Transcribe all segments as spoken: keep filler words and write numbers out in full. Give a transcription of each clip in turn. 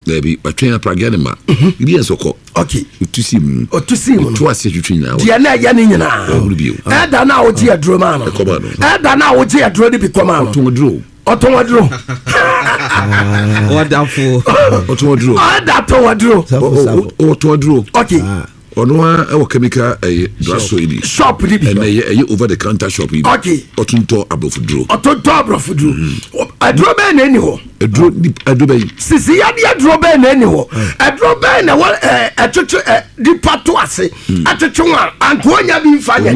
Baby, but train a praganima. Yes, okay. Okay. To see him. Or to see him. To assist you between now. Diana Yanina. Add an hour, dear Dromano. Add an hour, dear Drody Picomano. To a draw. Or to a draw. What doubtful. Or to a draw. Add that to a draw. Or to a draw. Okay. Or no, chemical a dress shop and a over the counter shop. Okay. Or to talk above draw. Or to talk above draw. I draw ben anyhow. A draw, a draw. Sisi ya dia draw ben anyhow. A draw ben a what a church di patoise. A church one and Konya bin fanya.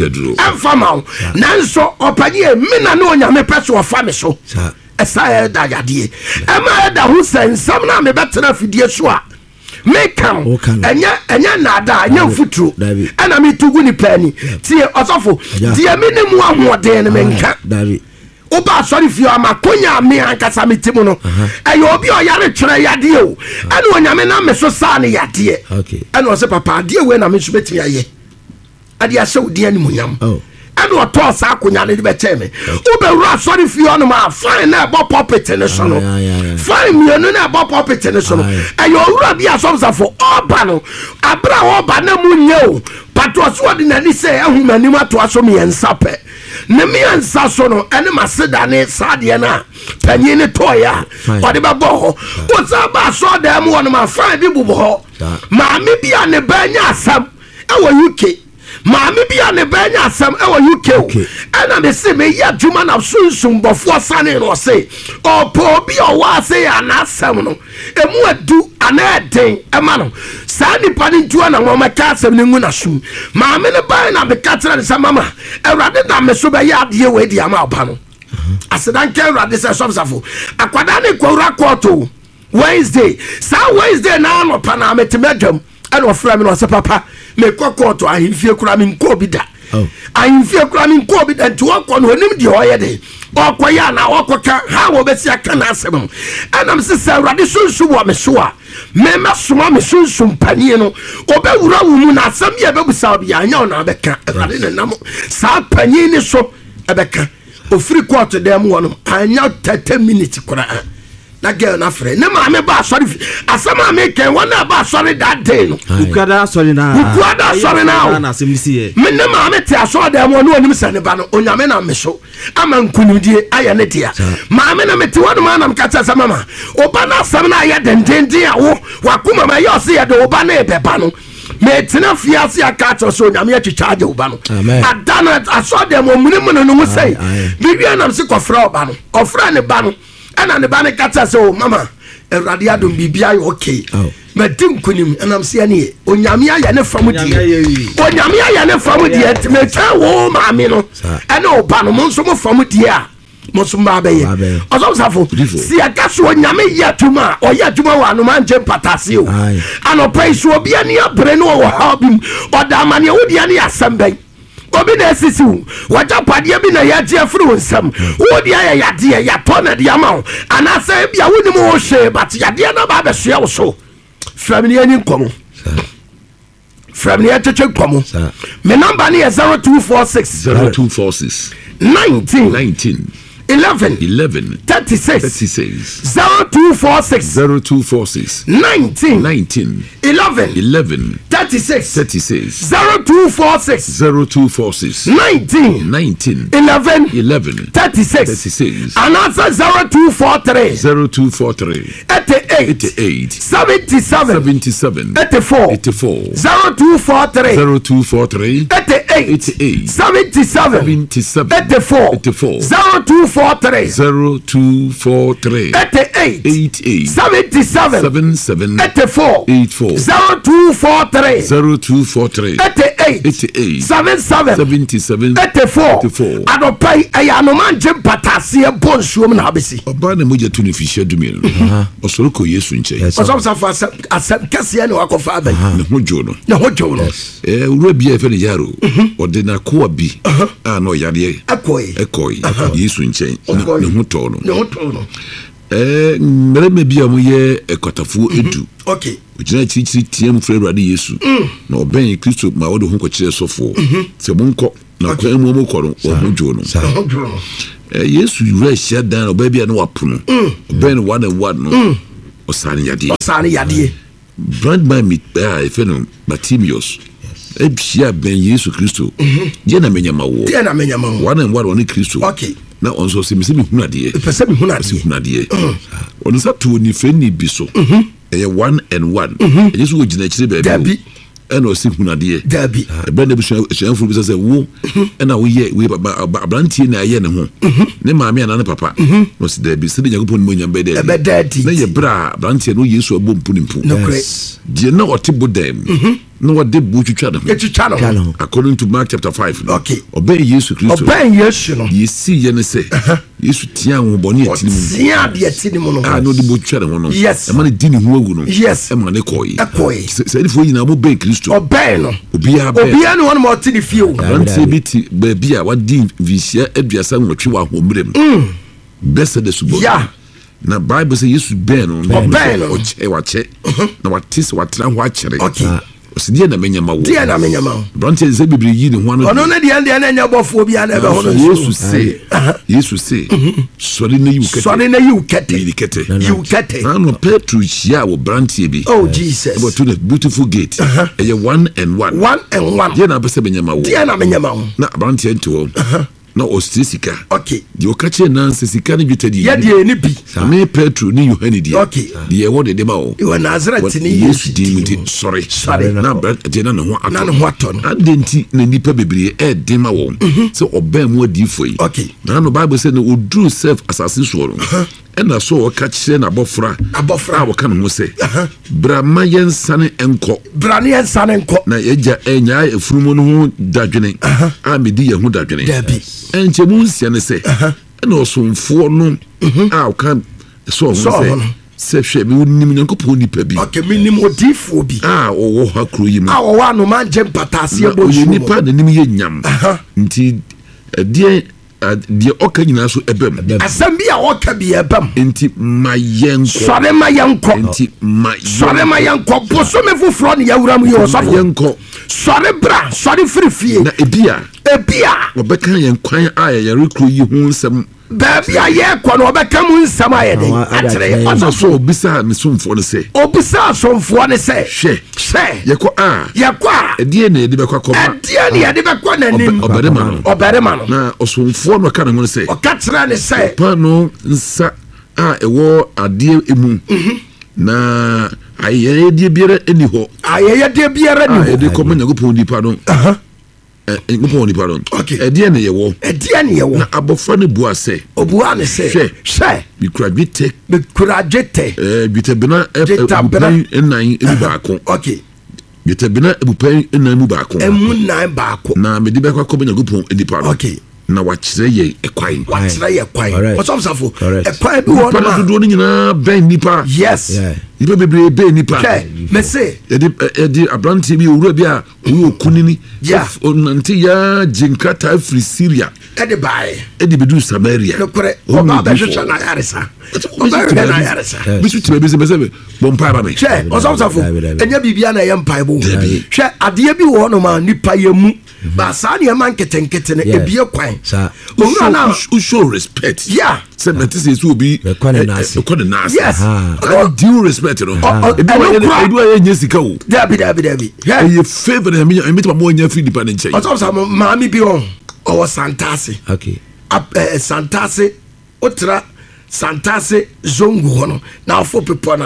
And fama. Nanso opanye mina no nyame peso of fame so. Esa da yadie. Ema da hu sen samna me betena fidie so a. Me kam enya enya nada enya futuro ana me tugu ni plani tie osofo tie me ne mu ahoden ne menka davi oba sorry fi amakonya me ankasa metimo no eyo obi o yare twere yade o ana onyame na me so sa ne yade okay ana o se papa de we na me so betimi aye ade ase odi ani munyam oh and what toss I could not be tell me. Uber sorry for you on my fine about puppet in the son. Fine me and about puppet in the son. And you're rabbi as for all bano. Abra all banamu, but was what in any say, who manima to us me and supper. Nemi and Sassono, and my sedane, Sadiana, Penny Toya, or the babo. What's up? I saw them one of my fine people. Mammy be on the banya sam. Our U K. Mammy be on the banya sam our U K. And I say me ya juma na sunsun before Sunday or say or po be or wa say an asamono. E mu do an edin a man. Sandy padding to an mama castle in Munasum. Mammy the buy na the catcher and some mama. A rather than me so by yard ye way the amount panel. I said I can't run this as some safo. A quadani quora quarto Wednesday. Sa Wednesday now no panama to medium. And wa frame no say papa me kokko to ahimfie kura me nko bi da oh ahimfie kura me nko bi da to akọ no nim di hoye de okoya na okoka ha wo besi aka na asem and am say awrade sunsu wo me so a me me soma me sunsu panie no obewura wo mu na asem ye bebusa obi anya na beka awrade ne nam sa panie ni so ebeka ofiri court dem wo no anya thirty minutes kura na girl na frɛ na ma me ba sorry asama me ken wona ba sorry that day no ukada sorry na ukada sorry na na semisi me na ma me te aso da mo no onim sane ba no onyame na me so ama nkunudie aya ne dia ma me na me te wona ma na me kata sama ma oba na asam na aya dendenden a wo wakoma ma yo se ya de oba na ebeba no me tina fiase akata so nyame ya twitwaje oba no adana aso da mo munim no no sei bibia na me se kofra oba no ofra ne ba no and an the banner kata so mama a radiadum bibia okay but dim kunim and I'm saying onyamia ya ne famu die onyamia ya ne famu die me twa wo ma me no and o ba no mo so mo famu die a mo so ma be ye ozo safo si aka so onyame ya tuma o ya tuma wa no man je patase o ano pai so obi ani abre no wo ha bim o da mane wo die ani asamben obi na sisiu waja padia bi na ya je afru nsam wo dia ya yade ya to na dia ma ana say bia woni mo hwe but yade na ba be hwe wo so family ani nkomo family atche nkomo me number ni zero two four six zero two four six nineteen nineteen eleven eleven thirty-six thirty-six zero two four six zero two four six nineteen nineteen eleven eleven thirty-six thirty-six zero two four six zero two four six nineteen nineteen eleven eleven thirty-six thirty-six and answer zero two four three zero two four three eighty-eight eighty-eight seventy-seven seventy-seven eighty-four eighty-four zero two four three zero two four three eighty-eight eighty-eight seventy-seven seventy-seven eighty-four eighty-four zero two four three zero two four three eighty-eight eighty-eight seventy-seven seventy-seven eighty-four eighty-four zero two four three zero two four three eighty-eight eighty-eight seventy-seven seventy-seven eighty-four eighty-four adopai aya no manje patase bonsuom na abesi oba na moja tu ni fihia dumie no osoro ko Yesu nche osoro safa asem kase na wakofa abai na hojo no na hojo no eh ura bia efe ne yaro ode na ko bi a no yare ekoi ekoi Yesu nche na hoto no na hoto no eh mere me bia mo ye ekotafu edu okay ojina chichi tiem frere Awurade Yesu na oben Kristo ma wode ho ko kire sofo se monko na kwa mu mu koro o hojo no eh Yesu yura hia dan oba bia na wapono oben one and one no ɔsane yadeɛ ɔsane yadeɛ brandman mi a ɛfɛ no Bartimaeus ebia ben Yesu Kristo deɛ na menyama wo deɛ na menyama wo wana nware ɔne Kristo okay na ɔnso sɛ mesɛ mehunu adeɛ pɛsɛ mehunu adeɛ mehunu adeɛ ɔno sa to ni fɛni bi so ɛyɛ one and one ɛyɛ so wɔgyina akyire baabi ɛna ɔsi hunu adeɛ dabi ɛbɛn na bi suanfo bi sɛ wo ɛna woyɛ wo abranteɛ na ayɛ ne ho ne maame ana ne papa na ɔsi dabi sɛ de Nyankopɔn mu nyam bɛda ɛbɛda na yɛ bra abranteɛ no Yesu abɔ mpu ne mpu yes deɛ na ɔte bodam no what de bu twitwa ne ho twitwa no according to Mark chapter five no okay ɔbɛn Yesu Kristo ɔbɛn Yesu no yesi yɛ ne sɛ Yesu tia ho bɔne atini mu tia de atini mu no ah no de bu twitwa ne ho no yes ɛma ne di ne ho agu no yes ɛma ne kɔyi ɛkɔyi sɛ ɛdifo nyina mo bɛn Kristo ɔbɛn no obiara bɛn obiara ne wɔn ma ɔte ne fie o abranteɛ bi ti baabi a wadi mfinhyia aduasa nwɔtwe wɔ ahommerɛ mu bɛsɛ de subɔ ya na Bible sɛ Yesu bɛn no ɔbɛn no ɔkyɛ wakyɛ na wate sɛ watena ho akyerɛ okay ɔsi deɛ na menyama wo deɛ na menyama wo abranteɛ sɛ bibiri yi ne ho ano ɔno ne deɛ deɛ na nya bɔfoɔ bi ana bɛ ho no Yesu se Yesu se sɔre na yiw kɛtɛ sɔre na yiw kɛtɛ yiw kɛtɛ yiw kɛtɛ na no Petro hyia wɔ branteɛ bi oh Jesus about to the beautiful gate ɛyɛ one and one one and one deɛ na bɛsɛ menyama wo deɛ na menyama wo na abranteɛ nte hɔ na ɔsiri sika okay deɛ ɔka kyerɛ nansa sika no dwetɛ deɛ yɛdeɛ ne bi me Petro ne Yohane deɛ okay deɛ ɛwɔ de de ma wo iwɔ Nazaret ne Yesu din mu nti sɔre Sɔre. na abranteɛ na ne ho atɔ na ne ho atɔ no ade nti na nipa bebree ɛɛden ma wɔn sɛ ɔbɛn mu adiifo yi okay na no Bible sɛ no ɔduru self asase soɔ no ɛna so ɔka kyerɛ n'abɔfra abɔfra a wɔka ne ho sɛ brama yɛnsane nkɔ bra ne yɛnsa ne nkɔ na yɛgya ɛnyaa afunumu no ho dadwene a medi yɛn ho dadwene dabi ɛnkyɛ mu nsia ne sɛ ɛna ɔsomfoɔ no a ɔka sɛ ɔho sɛ sɛ hwɛ me wonim Nyankopɔn nipa bi okay menim odiifoɔ bi a ɔwɔ hɔ akuro yi mu a wɔwɔ anoma ngye mpataaseɛ bɔ ɔyɛ nipa n'anim yɛ nyam nti ɛdeɛ deɛ ɔka nyinaa so ɛbɛm asɛm bi a ɔka bi ɛbɛm nti ma yɛnkɔ sɔre ma yɛnkɔ nti ma sɔre ma yɛnkɔ bosome foforɔ ne yɛwura mu yɛ ɔsɔfo yɛnkɔ sɔre bra sɔre firi fie na ebi a ebi a ɔbɛka yɛn kwan a yɛyɛre kuro yi ho nsɛm baabi a yɛkɔ no ɔbɛka mu nsɛm a yɛde akyerɛ yɛ ɔsɔ so ɔbisa ne somfoɔ no sɛ ɔbisa asomfoɔ ne sɛ hwɛ hwɛ yɛkɔ a yɛkɔ a ɛdeɛ na yɛde bɛkɔ akɔma ɛdeɛ ne yɛde bɛkɔ n'anim ɔbɛrima no ɔbɛrima no na ɔsomfoɔ no ɔka ne ho no sɛ ɔka kyerɛ ne sɛ pa no nsa a ɛwɔ adeɛ emu na ayɛyɛdeɛ biara ɛni hɔ ayɛyɛdeɛ biara ni a hɔ yɛde kɔma Nyankopɔn nipa no Nyankopɔn nipa no ɛdeɛ na yɛwɔ ɛdeɛ ne yɛwɔ na abɔfra no bua sɛ ɔbua ne sɛ hwɛ hwɛ bikura dwetɛ mekura dwetɛ dwetɛbena Dwetɛbena. ɛbupan nnan mu baako okay dwetɛbena ɛbupan nnan mu baako ɛmu nan baako na mede bɛkɔ akɔma Nyankopɔn nipa no okay na wakyerɛ yɛn ɛkwan wakyerɛ yɛ kwan Correct. ɔsɔfosafo Correct. ɛkwan bi wɔ nipa no no ma dodoɔ no nyinaa bɛn nipa yes Yeah. nipa bebree bɛn nipa hwɛ mese yɛde yɛde aberanteɛ bi owura bi a ɔyɛ okunini Yeah. ɔnante yaa gye nkrataa firi Syria ɛde baeɛ ɛde bɛduru Samaria nokorɛ Ɔwɔ ɔba mu bɛhwehwɛ difoɔ. no ayaresa Bisu ɔbɛhwehwɛ no tuma ayaresa bi- bisu tuma bi sɛ bɛsɛ bɔ mpae ba me hwɛ ɔsɔfosafo Dabi, dabi. ɛnyɛ biribia na ɛyɛ mpaebɔ Dabi. hwɛ adeɛ bi wɔ hɔ nom a nipa yɛ mu ba saa nneɛma nketenkete no Yeah. ebie kwan Saa. owura no a Who show respect Yeah. sɛ mɛte sɛ ɛsɛ obi Ɛkɔ ne naase. ɛkɔ ne naase yes I due respect no Ɔ- ɔ- ebi wa ɛno yɛ kora- ebi wa yɛ nyɛ sika o dabi dabi dabi hwɛ ɛyɛ favour na ɛmi ɛmi tɛmɛ mo nya firi nipa ne nkyɛn ɔsɔfosafo maame bi wɔ ɔwɔ santase okay Ap- eh, santase wotra santase zongo hɔ no na afɔ pepɔ no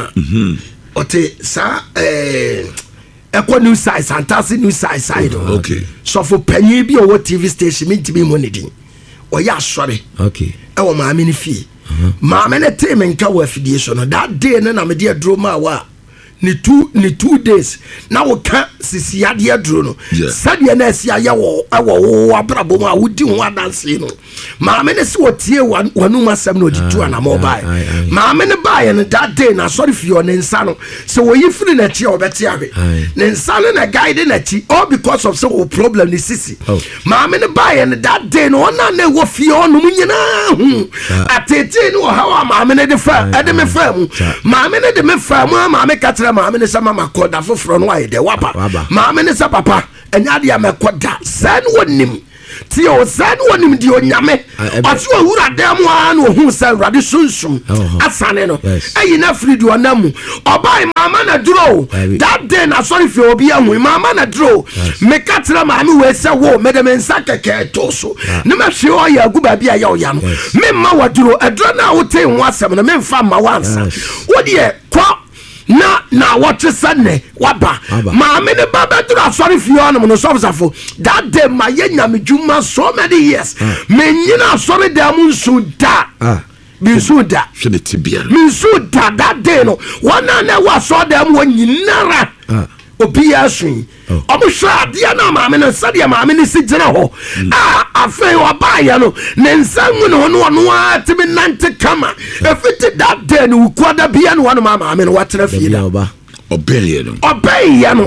a ɔte saa eh, ɛkɔ new side santase new side side hɔ Okay. sɔfo panyin bi a ɔwɔ tv station mentimi mu ne din ɔyɛ asɔre okay ɛwɔ maame no fie maame no tee me nka wɔ afidie so no that day no na mede aduro ma wɔ a ne two ne two days na woka sisiadeɛ aduro no Yeah. sɛdeɛ na asi ayɛ wɔ ɛwɔ wo abrabɔ mu a wodi ho adanse no maame no sɛ wɔtie wa- w'anum asɛm na ɔde tu anama ɔbaeɛ aye, aye. maame no baeɛ no that day na asɔre fie ɔ ne nsa no sɛ wɔyi firi n'akyi a wɔbɛte ahwe Aye. ne nsa no na guide n'akyi all because of sɛ wɔ problem ne sisi Oh. maame no baeɛ no that day no ɔna na ɛwɔ fie ɔnom nyinaa hu Ah. atetee no wɔ ha wɔ a maame no de fa Aye, ɛde me aye. fa mu Sa- maame no de me fa mu a maame ka kyerɛ maame no sɛ mama kɔda foforɔ no wayɛ dɛ waba Waba. maame no sɛ papa ɛnyɛ adeɛ a mɛkɔ da saa ne wɔnim tie o sa no wonim di onyame ɔse owura dan mu a na ohu sa awurade sunsum asane no ayi na firi di ɔnam mu ɔbae mama na duro that day na sorry fi obi ahu mama na duro meka tira maame we sɛ wo mede me nsa kɛkɛ to so ne ma hwe ɔyɛ agu ba bia yɛ ɔya no me ma waduro aduro na wote ho asɛm no me mfa ma wansa wo de kɔ na na watch Sunday waba maame ne baba duro asɔre fie ɔnom no sɔfsafo that day ma yɛ nyame dwuma so many years me nyina asɔre da mu nso da binsu da binsu da that day no wana na wa asɔre da mu nyinara obi asun obo hwa ade na maame no sade maame ne si gyina hɔ a afei oba ya no ne nsanwu no no no atimi nante kama efiti that day no kwada bia no no maame no watena fie da obey no obey no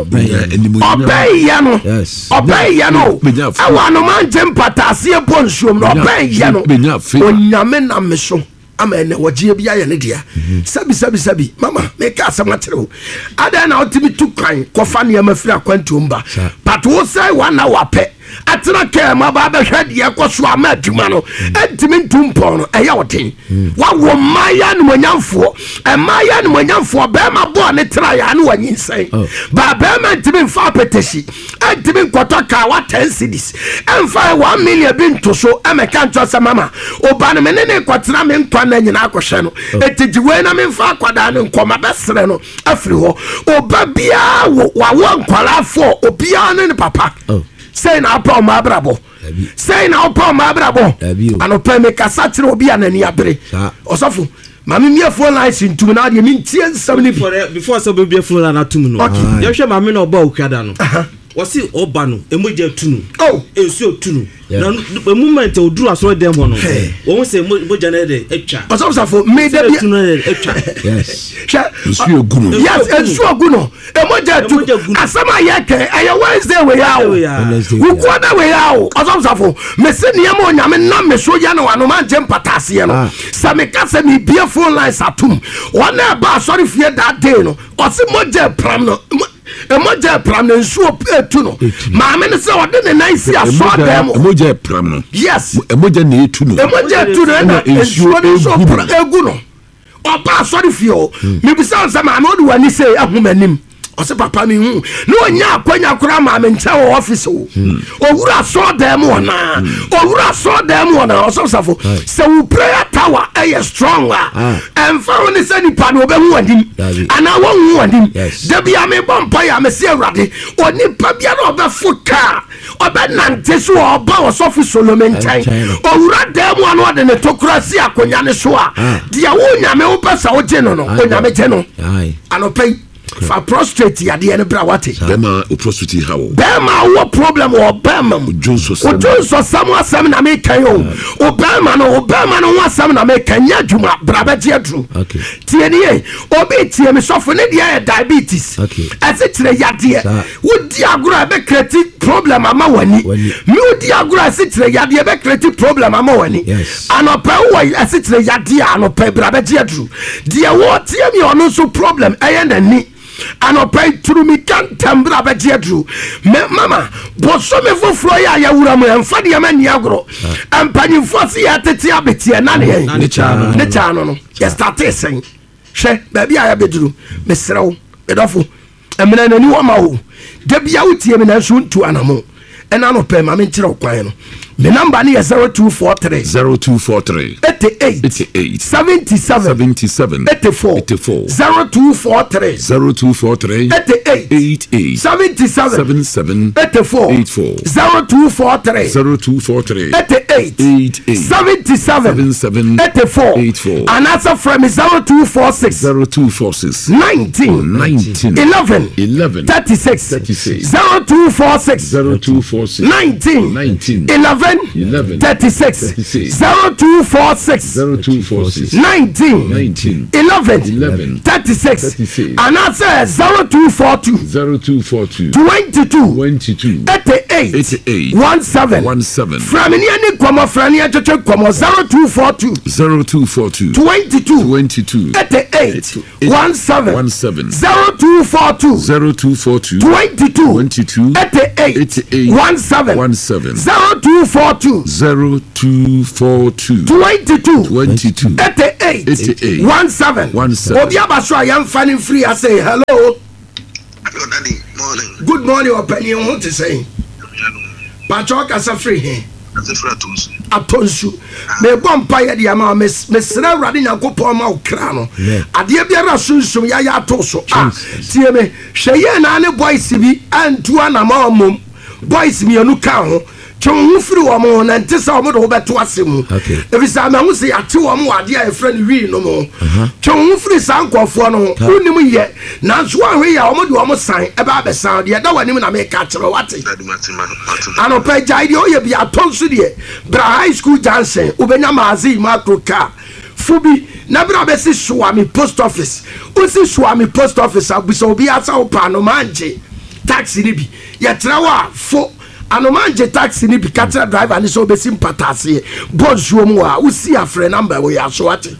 obey no obey no awa no manje mpatase bonsuom no obey no onyame na meso ama ene wajie bia ye ne dia sabi sabi sabi mama make asama tere ada na otimi tu kan kofa ne mafiri akwantumba but wo say one na wape atena ke ma ba ba hwade ye koso ama aduma no entimi ntumpo no eya woten wa wo maya no manyamfo e maya no manyamfo be ma bo ne tra ya ne wanyinsen ba be ma ntimi mfa peteshi entimi nkoto ka wa ten cedis emfa one million bi ntoso emeka nto se mama oba ne ne ne kwatena me nkwa na nyina akohwe no etigiwe na me mfa akwada ne nkoma besere no afiri ho oba bia wa wo nkwala fo obia ne papa say na pa ma brabo say na pa ma brabo ano pa me kasa kire obi anani abere osofo mami mia phone line sintum na de mi ntie nsam ni before so be phone line atum no ye hwe mami na oba okada no wasi oba no emoja tunu oh ensu tunu na moment oduru aso dem ho no won se emoja na de etwa osofo me de bi etwa yes ensu oguno yes ensu oguno emoja tu asama yeke aye Wednesday we yawo wu kwada we yawo osofo me se ne am onyame na me so ya na wano ma je mpatase no sa me ka se me bia phone line satum wona ba sorry fie that day no osi moja pram no emoja pram no nsuo etu no maame ne se ode ne nansi aso dem emoja pram no yes emoja ne etu no emoja etu no na nsuo no so egu no oba sorry fio me bisa se maame odi wani se ahumanim ose papa mi hu no onya akwanya kura maame nche wo office wo owura so dem wona owura so dem wona osofo se wo prayer tower e strong ah emfa woni se nipa no obehu wadim ana wo hu wadim da bia me bompa ya me se awrade oni pa bia no obefuka obenante so oba osofo Solomon time owura dem wona de ne tokrasi akonya ne so a dia wo nya me wo pesa wo je no no onya me je no anopai fa prostrate ya de ne bra wate bema o prostrate hawo bema wo problem wo bema jonso sam jonso sam asam na me kan yo o bema no o bema no asam na me kan ya dwuma bra ba je adru okay tie ne obi tie me sofo ne de ya diabetes ase tire ya de wo di agora be create problem ama wani me wo di agora ase tire ya de be create problem ama wani anopa wo ase tire ya de anopa bra ba je adru de wo tie me ono so problem ayenda ni anopai turu mi kan tambra ba jedru me mama boso me foforo ya ya wura mu emfa de ma ni agro ampani fosi ya tete abetie na ne ne cha ne cha no no ya start sen hwe ba bia ya bedru me serew bedofo emena nani wo ma wo da bia wutie me na so ntu anamo ena no pe ma me nkire okwan no me number ni zero two four three zero two four three eighty-eight eighty-eight seventy-seven seventy-seven eighty-four eighty-four zero two four three zero two four three eighty-eight eighty-eight seventy-seven seventy-seven eighty-four eighty-four zero two four three zero two four three eighty-eight eighty-eight seventy-seven seventy-seven eighty-four eighty-four and answer from zero two four six zero two four six nineteen nineteen eleven eleven thirty-six thirty-six zero two four six zero two four six nineteen nineteen eleven eleven thirty-six thirty-six zero two four six zero two four six nineteen nineteen eleven eleven thirty-six thirty-six and answer zero two four two zero two four two twenty-two twenty-two eighty-eight eighty-eight one seven one seven from any kwamo frani e twetwe kwamo zero two four two zero two four two twenty-two twenty-two eighty-eight seventeen seventeen zero two four two zero two four two twenty-two twenty-two eighty-eight seventeen zero two four two zero two four two twenty-two twenty-two eighty-eight seventeen obi abaso ayam fani free I say hello. Hello, Daddy. Morning. Good morning, opinion. What to say? Pacho kasa free here. That's a frat also. Atonsu. Me bom pa ye dia ma me mesra wrade Nyankopon ma okra no. Ade biara sunsum ya ya toso. Ah, tie me. Hweye na ne boys bi antu ana ma omom. Boys mi anu ka ho. Chon firi wo mo na ntisa wo do beto asemu. Ebi sa ma hu se ate wo mo ade a efra ni wi no mo. Chon firi san kwofo no unim ye na so ahwe ya wo do wo san e ba be san de da wani na me ka kire wate. Ano pe jai de oye bi atonso de bra high school Johnson ubenya mazi macro car fubi na bra be si Swami post office usi Swami post office abuso obi asa opa no manje taxi ni bi ye trawa fo anomanje taxi ni bi katra driver ni so be sim patase bonjour mo a usi afre number we ya so ate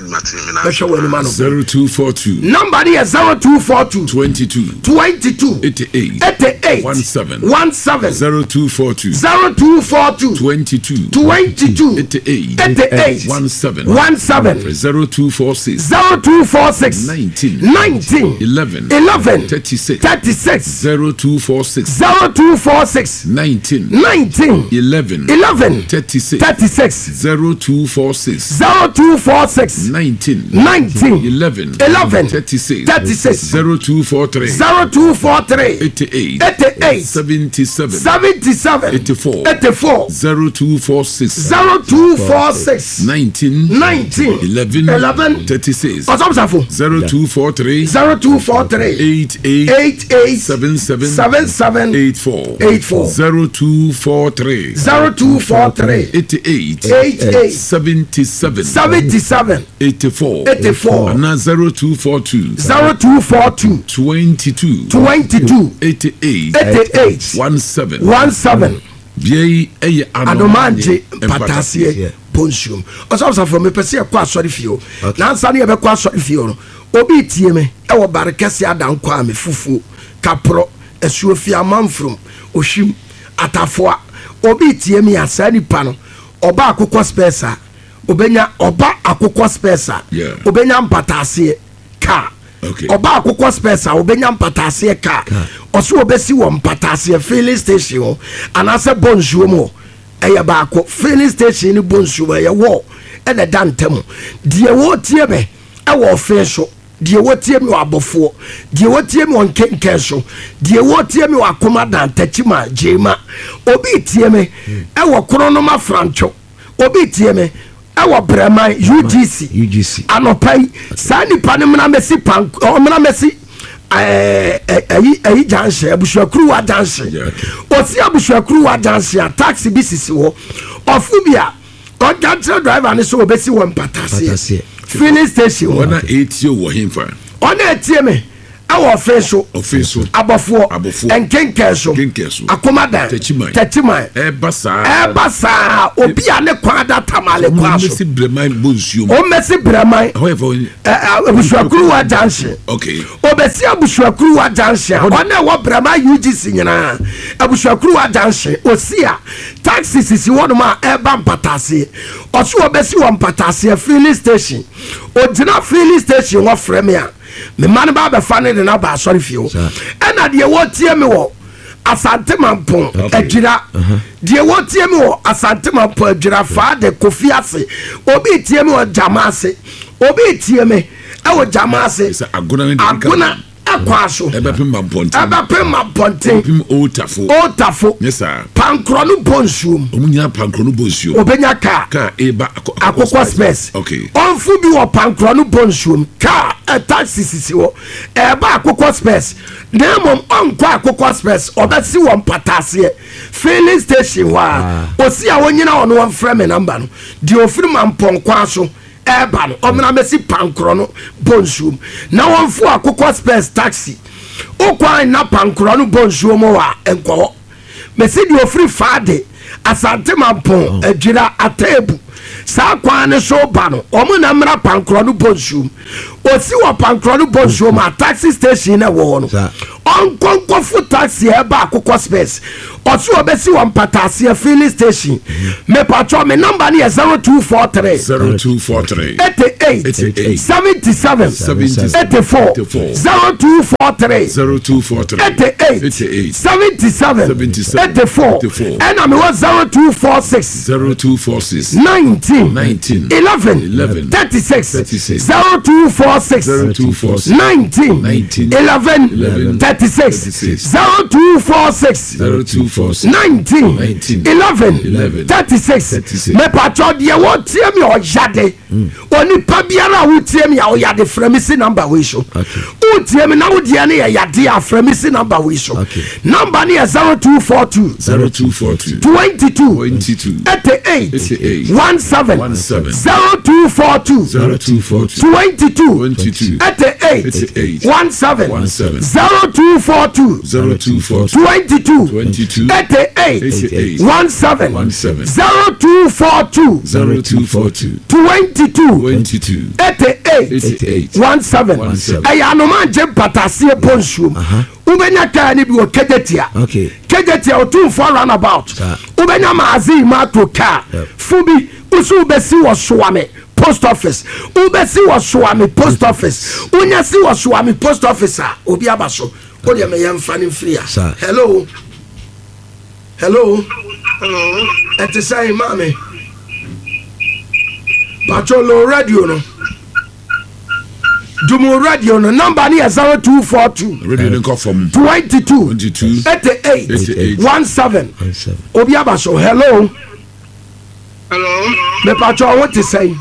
zero two four two number is zero two four two twenty-two twenty-two eighty-eight eighty-eight seventeen zero two four two zero two four two twenty-two twenty-two eighty-eight eighty-eight seventeen zero two four six zero two four six nineteen nineteen eleven eleven thirty-six thirty-six zero two four six zero two four six nineteen nineteen eleven eleven thirty-six thirty-six zero two four six zero two four six nineteen nineteen eleven eleven thirty-six thirty-six zero two four three zero two four three eighty-eight eighty-eight seventy-seven seventy-seven eighty-four eighty-four zero two four six zero two four six nineteen nineteen eleven eleven thirty-six osomsafo zero two four three zero two four three eight eight eight eight seven seven seven seven eight four eight four zero two four three zero two four three eighty-eight eighty-eight seventy-seven seventy-seven eighty-four eighty-four and now zero two four two zero two four two twenty-two twenty-two eighty-eight eighty-eight seventeen one seven Biye eye anomanje patasie ponsium osafo me pese kwa asori fio na nsa ne ye be kwa asori fio no obi tie me e wo barekese adanko a me fufu kapro esuofi amanfrum ohwim atafoa obi tie me asa nipa no oba akokɔ spesa obenya oba akokɔ spesa obenya mpatase ka oba akokɔ spesa obenya mpatase ka oso obesi wo mpatase filling station anase bonsuo mo eye ba akɔ filling station ni bonsuo eye wo e na dantem die wo tie me e wo fe so die wo tie me abofo die wo tie me on kenken so die wo tie me akoma dan tachima jema obi tie me e wo kronoma francho obi tie me ewo Breman U G C U G C anopai sa nipa ne mena mesi pan o mena mesi eh eh eh janse abusuakuru wa janse osi abusuakuru wa janse a taxi bi sisi wo ofubia o gantry driver ne so obesi wo mpatase filling station wona etio wo himfa ona etie me awo ofeso ofeso abofo enkenkeso akomadan techiman ebasa ebasa obi ane kwada tamale kwaso o mesi Breman bonsuo o mesi Breman however abusuakuru wa janse okay obesi abusuakuru wa janse ona wo Breman U G C nyina abusuakuru wa janse osia taxi sisi wonuma eba mpatase oso obesi wo mpatase filling station ogina filling station wo frame ya me man ba be fane de na ba sorry fio ena de wo tie me wo asante mampon adwira de wo tie me wo asante mampon adwira fa de kofi ase obi tie me wo jamase obi tie me e wo jamase aguna aguna akwaso ebe pem maponte ebe pem maponte pem otafo otafo yes sir pankro no bonsuom omunya pankro no bonsuom obenya ka ka eba akokɔ space okay onfu bi wo pankro no bonsuom ka a taxi sisi wo eba akokɔ space na mom onko akokɔ space obesi wo mpatase filling station wa osi a wonyina ono won frame number no di ofiri mampon kwa so eba no omna mesi pankro no bonsuom na wonfu akokɔ space taxi okwan na pankro no bonsuom wa enko mesi di ofiri faade asante mampon adwira atebu saa kwan ne so ba no omo na mra pankro no bonsuom osi wo pankro no bonsuom a taxi station na wo no onkonkofo taxi e ba akokɔ space osi obesi wo mpatase filling station me patro me number ne zero two four three zero two four three eighty-eight seventy-seven eighty-four zero two four three zero two four three eighty-eight seventy-seven eighty-four and I'm was zero two four six zero two four six nineteen nineteen eleven eleven thirty-six thirty-six zero two four six zero two four six nineteen nineteen eleven eleven thirty-six thirty-six zero two four six zero two four six nineteen nineteen eleven eleven thirty-six thirty-six me patro de wo tie me o yade oni pa biara wo tie me o yade fremisi number we show wo tie me na wo de ne yade a fremisi number we show number ne zero two four two zero two four two twenty-two twenty-two eighty-eight eighty-eight seventeen seventeen zero two four two zero two four two twenty-two twenty-two eighty-eight eighty-eight seventeen seventeen zero two four two zero two four two twenty-two twenty-two eighty-eight eighty-eight seventeen seventeen zero two four two zero two four two twenty-two twenty-two eighty-eight eighty-eight seventeen ɛyɛ anoma gye pataseɛ bonsuom wobɛnya kaa ne bi wɔ kegetia kegetia ɔtumfoɔ runabout wobɛnya maazi mato kaa fo bi woso wobɛsi wɔ soame post office wobɛsi wɔ soame post office wonya si wɔ soame post office a obi aba so wodeɛ mɛyɛ mfa ne mfiri a hello hello hello ɛte sɛ maame patrolo radio no Dumu radio no number ni zero two four two radio no from twenty-two twenty-two eighty-eight eighty-eight seventeen obi abaso hello hello me patro what is say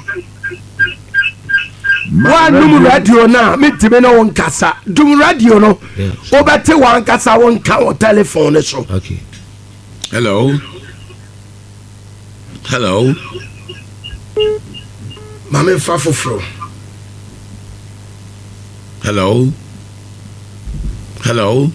wa Dumu radio na me timi na won kasa Dumu radio no obete wan kasa won ka o telephone so okay hello hello mama fa foforo hello hello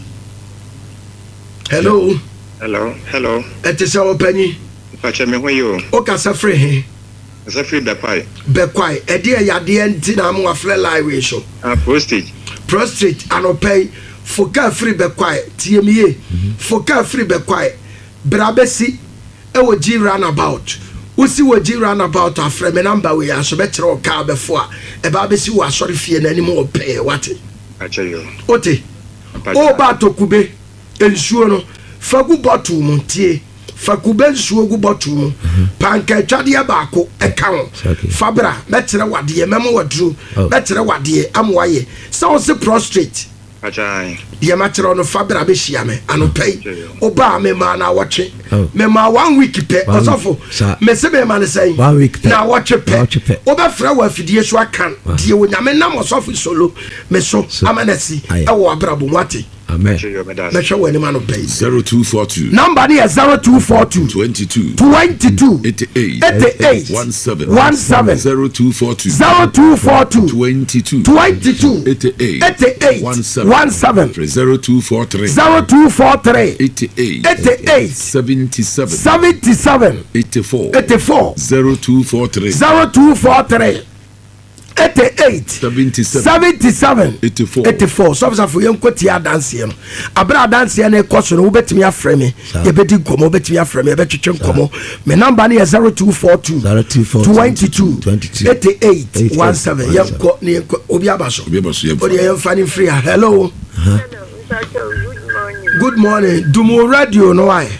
hello hello hello ete se opani pacha me hoyo o kasa free he kasa free bekwai bekwai e de yade enti na mo afre live so ah prostate prostate anopay foka free bekwai tiemiye foka free bekwai brabesi e wo ji runabout usi wo ji runabout afre me number we aso be kire o ka befo a e ba besi wo asori fie na anim o pay wate acha yo ote o ba tokube ensuo no fagu bottle mu tie fakube nsuo gu bottle mu panka twade ba ko e ka ho fabra be kire wade memo wadru be kire wade amwaye se wo se prostrate acha ye ma kire no fabra be hia me anopay oba me ma na wotwe me ma one week pe osofo me se be ma ne say na wotwe pe oba fra wa fidie so akan die wonyame nam osofo solo me so amanasi e wo abrabo wate amen me show any man pay zero two four two number ni zero two four two twenty-two twenty-two eighty-eight eighty-eight seventeen zero two four two zero two four two twenty-two twenty-two eighty-eight eighty-eight seventeen zero two four three zero two four three eighty-eight eighty-eight seventy-seven seventy-seven eighty-four eighty-four zero two four three zero two four three eighty-eight seventy-seven seventy-seven eighty-four eighty-four so for yen kwoti adanse no abra adanse na ekoso no wobetimi afrɛ me ye bedi nkomo wobetimi afrɛ me ye betwetwe nkomo me number na zero two four two twenty-two eighty-eight seventeen yen ko ne obi abaso obi abaso yen odi yen fani free hello Good morning. good morning Dumu radio no why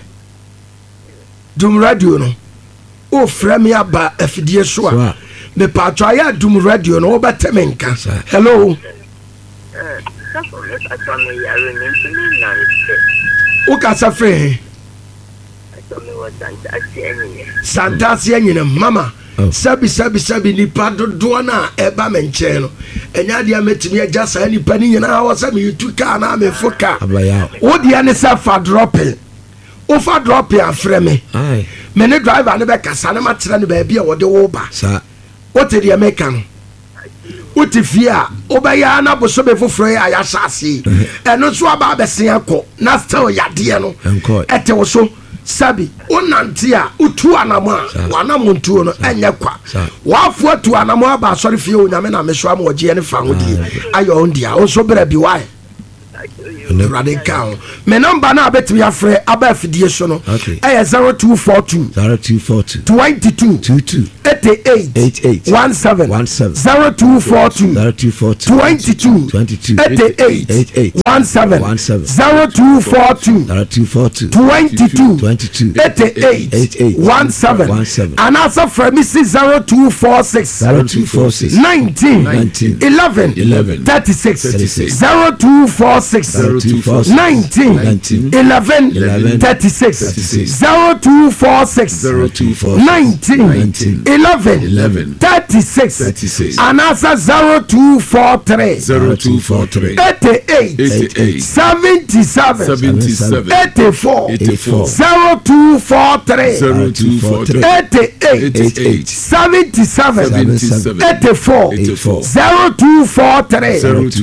Dumu radio no o frɛ me aba afidie so a me patro ya Dumu radio no obeteme nka hello Eh, so let us on the yarn nance. o ka sa free So me was fantastic anyway. santase anyina mama sabi sabi sabi nipa dodo na eba me nche no enya dia metimi agya sa nipa ni nyina wo sa me yutu ka na me foka wo dia ne sa fa dropping o fa dropping afre me ai me ne driver ne be kasa na ma kire ne ba bia wo de wo ba sa what the American wote fie a obɛyɛ na boso be foforo ya ya sase ɛno so aba abɛsen akɔ na still yadeɛ no ɛte wo so sabi onante a utu anamo a wanamo ntuo no ɛnyɛ kwa wafo atu anamo aba asɔre fie onyame na meso am wɔgye ne fa ho die ayɔ ndia wo so bra bi wae radical me number na betimi afre aba afidie so no eh zero two four two twenty-two eighty-eight seventeen zero two four two twenty-two eighty-eight seventeen zero two four two twenty-two eighty-eight seventeen and also from me zero two four six nineteen eleven thirty-six zero two four six nineteen eleven thirty-six zero two four six nineteen eleven thirty-six and also zero two four three eighty-eight seventy-seven eighty-four zero two four three eighty-eight seventy-seven eighty-four zero two four three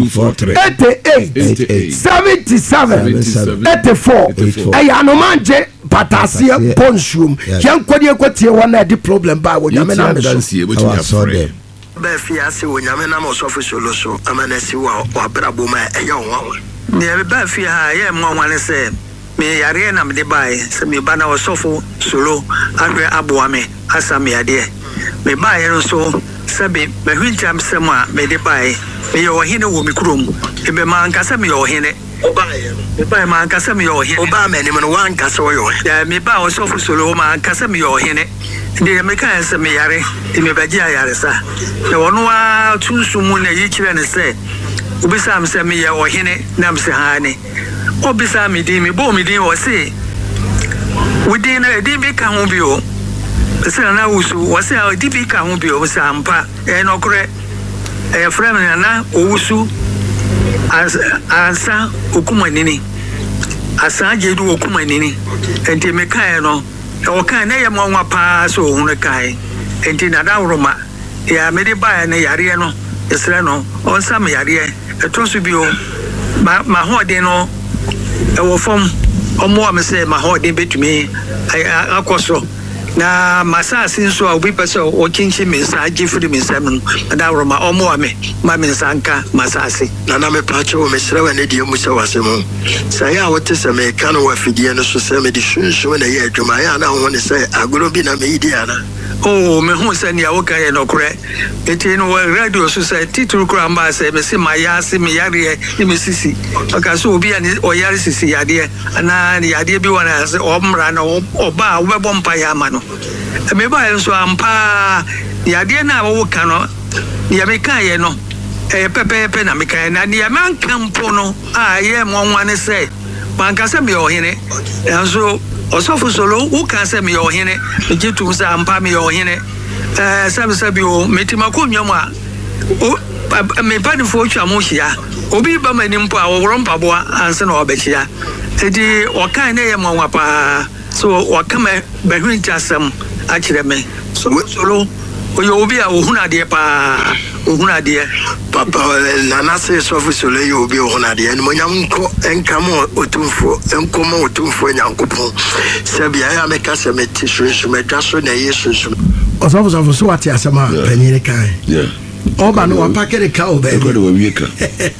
eighty-eight seventy-seven eighty-four ɛyɛ anomanje pataseɛ ponsuom yɛnkɔdeɛ kɔtie wɔ na ɛde problem ba wɔ nyame na so bɛfie ase wɔ nyame na ɔsɔfo solo so amanasi wɔ wabrabɔ ma ɛyɛ wo ne bɛfie ha yɛ mmo wane sɛ me yare na mede bae sɛ me ba na ɔsɔfo solo ahwɛ aboa me asa me adeɛ me bae no so sɛbe mahwintam sɛm a mede bae me yɛ ɔhene wɔ me kurom ebe ma ankasa me yɛ ɔhene obae me bae ma ankasa me yɛ ɔhene oba me ne no wankasa wɔ yɛ ya me ba ɔsɔfo solo ma ankasa me yɛ ɔhene ndi me kan sɛ me yare ndi me bagye ayare sa na wɔno a tunsumu na yi kyerɛ ne sɛ obisa am sɛ me yɛ ɔhene na me sɛ ha ne obisa me din me bo me din wɔ se wodin na din bi ka ho bi o sɛ na wusu wɔ se din bi ka ho bi o sɛ ampa ɛ no korɛ ɛ frɛ me na owusu ansa okumanini asa jedu okumanini enti me kan no o kan na ye mo nwa pa so ohun kai enti na da woroma ya me de ba na yare no esre no on sam yare eto so bi o ma ma hode no e wo fom omo am se ma hode betumi akoso na masasi nso a obi pese o kinchi me sa agifiri me sam no da woroma omo ame ma me sanka masasi na na me pa che o me sere wa ne die mu se wasemo sai a wote se me kan wa fidie no so se me di sunsun na ye adwuma ya na ho ne se agoro bi na me idi ana oh me hu se ne ya wo kan ye no kore eti no radio so se titru kura mba se me se ma ya se me yare ni me sisi aka so obi ani o yare sisi yade ana ni yade bi wana se o mra na oba wo be bompa ya ma no me ba so ampa yade na wo kan no ya me kan ye no eh pepe pepe na me kan na ya man kampo no a ye mo nwane se man ka se me ohene enso osofo solo wo kan se me ohene me jitu se ampa me ohene eh sabe sabe o metima ko nwam a o me pani fo twa mo hia obi ba mani mpo a wo rompa bo anse na obechia edi o kan na ye mo nwa pa so o kama bahwinti asem a kire me so solo oyo obi a ohuna de pa ohuna de papa na na se sofo solo yo obi ohuna de no nyam nko enkamo otumfo enkomo otumfo nyankopon sabia ya meka se meti sunsun medwa so na yesu sunsun osofo sofo so ati asema panire kan yeah oba no wa pakere ka oba e ko we ka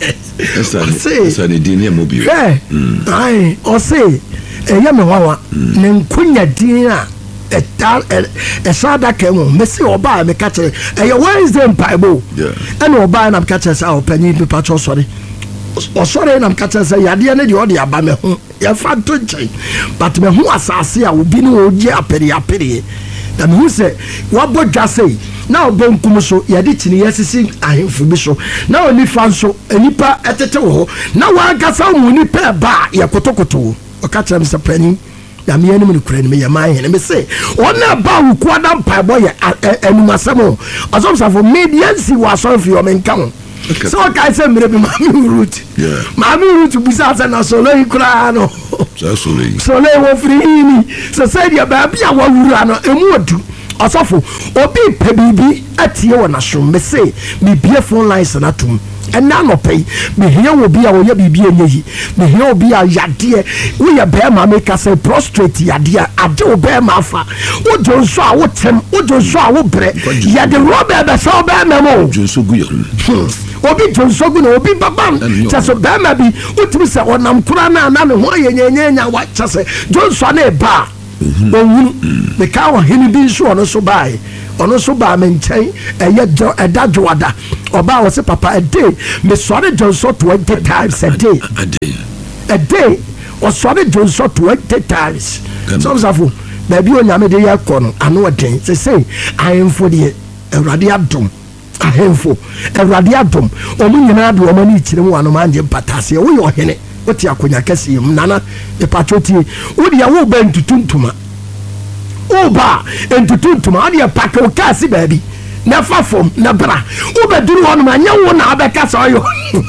esa esa ne din ya mobi eh ai o se e ya me wawa ne nkunya din a etal esada kemo mesi oba me ka kire e Wednesday mpaibo ene oba na me ka kire sa opanyi bi patro sori osori na me ka kire sa yade ne de odi aba me ho ya fa to nchen but me ho asase a obi ne oji apere apere na me hu se wabo dwase na obonkum so yade tini yesisi ahemfu bi so na oni fa so enipa etete wo na wa gasa mu ni pe ba ye kotokoto o ka kire me se pani ya me enu mu kura ni me ya man he me say ona ba wu kwa da mpa boy enumasemo osom safo mediancy wa so fi o men kan so ka say mire bi ma mi root yeah ma mi root busa sa na solo ikura no so solo solo wo free ni so say dia ba bia wa wura no emu odu Osofo obi pebibi atie wona shom me say me bie phone lines na tum ena no pay me hia obi a woya bibi enyehi me hia obi a yade we ya be ma make say prostrate yade ade obe ma afa wo jonso a wo tem wo jonso a wo bre yade robe be so be memo jonso gu yo obi jonso gu no obi babam chaso be ma bi utimi se onam kura na na me ho yenyenyenya wa chase jonso na e ba owu me ka wa hini bi so ono so bai ono so ba me nchen eye edadwoada oba wo se papa a day me sorry jonso twenty times a day a day a day o sorry jonso twenty times so safo na bi onyame de yakọ no ano oden se say ahemfo de Awurade adom ahemfo Awurade adom omu nyina de omo ni kire mu ano manje patase wo yo hene oti akonya kase yim nana e patroti wo de wo ba ntutuntuma wo ba ntutuntuma ade paka o kasi baabi na fafom na bra wo be duru wono anya wo na abeka so yo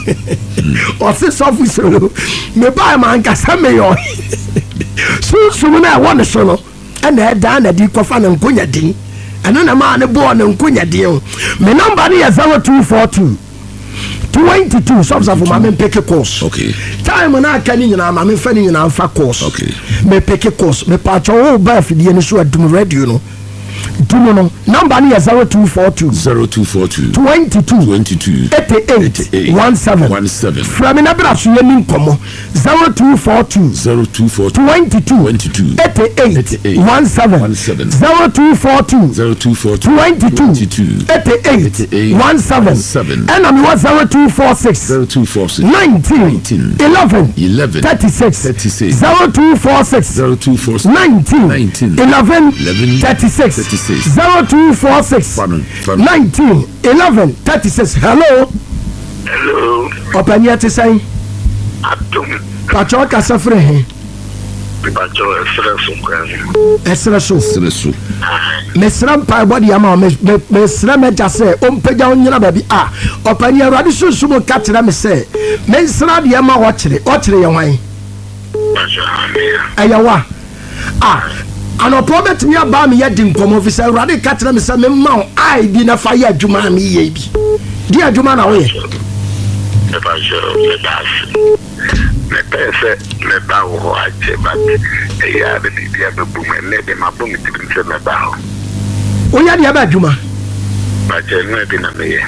o se sofu so me ba ma nka sa me yo so so na won so no ana da na di kofa na nkonya din ana na ma ne bo na nkonya din me number ni ya zero two four two twenty-two subs of my men pick a course. Okay. Time na aka ni nyina ma men fa ni nyina fa course. Okay. Me pick a course. Me pa cho wo ba fi die ni so adum radio no. Dum no number ni zero two four two zero two four two twenty-two twenty-two eighty-eight seventeen seventeen From na bra so yemi nkomo zero two four two zero two four two twenty-two eighty-eight seventeen zero two four two zero two four two twenty-two eighty-eight seventeen and I'm zero two four six zero two four six nineteen eleven eleven thirty-six thirty-six zero two four six zero two four six nineteen nineteen eleven eleven thirty-six thirty-six zero two four six nineteen eleven thirty-six hello hello opanya te say atom pacho ka safre he pacho esreso kwa esreso esreso mesra pa body ama mesra meja say o mpega onyina ba bi ah opanya Awurade sunsumo ka tira me say mesra de ama wo kire o kire ye hwan pacho ayawa ah ano problem me aba me yedi nkomo officer Awurade ka tira me say me ma ai bi na fa ye adwuma me ye bi di adwuma na wo ye e pacho le das me pense me ba wo ache ba e ya be bi ya be bu me le de ma bu mi ti se me ba ho o ya dia ba adwuma ba che no e bi na me ye